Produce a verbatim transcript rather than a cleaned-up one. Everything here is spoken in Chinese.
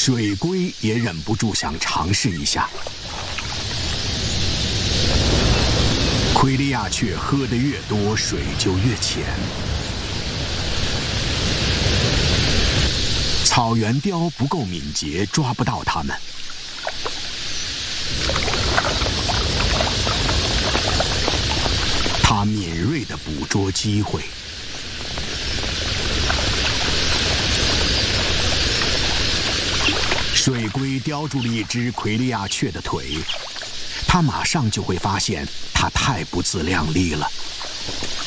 水龟也忍不住想尝试一下。奎利亚雀喝得越多，水就越浅。草原雕不够敏捷，抓不到它们。它敏锐地捕捉机会。水龟叼住了一只奎利亚雀的腿，它马上就会发现它太不自量力了。